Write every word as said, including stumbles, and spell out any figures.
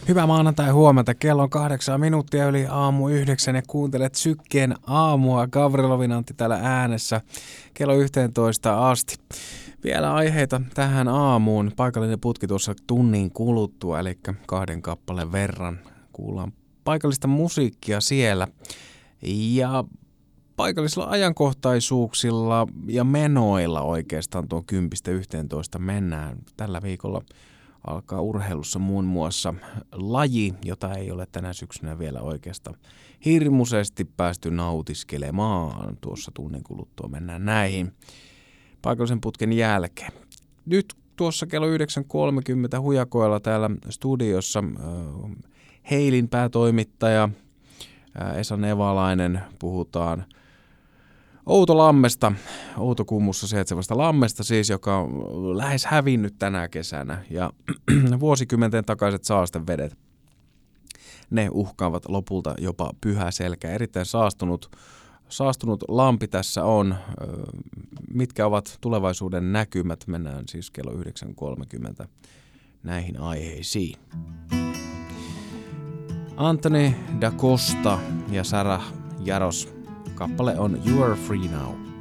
Hyvää maanantai huomenta. Kello on kahdeksan minuuttia yli aamu yhdeksän ja kuuntelet Sykkeen aamua. Gavrilovin Antti täällä äänessä kello yhteentoista asti. Vielä aiheita tähän aamuun. Paikallinen putki tuossa tunnin kuluttua, eli kahden kappaleen verran. Kuullaan paikallista musiikkia siellä. Ja paikallisilla ajankohtaisuuksilla ja menoilla oikeastaan tuon kympistä yhteentoista mennään. Tällä viikolla alkaa urheilussa muun muassa laji, jota ei ole tänä syksynä vielä oikeastaan hirmuisesti päästy nautiskelemaan. Tuossa tunnin kuluttua mennään näihin paikallisen putken jälkeen. Nyt tuossa kello yhdeksän kolmekymmentä hujakoilla täällä studiossa Heilin päätoimittaja Esa Nevalainen, puhutaan Outolammesta, Outokummussa sijaitsevasta lammesta siis, joka on lähes hävinnyt tänä kesänä ja vuosikymmenten takaiset saastevedet, ne uhkaavat lopulta jopa Pyhäselkä. Erittäin saastunut, saastunut lampi tässä on. Mitkä ovat tulevaisuuden näkymät? Mennään siis kello yhdeksän kolmekymmentä näihin aiheisiin. Anthony da Costa ja Sarah Jaros. Kappale on You Are Free Now.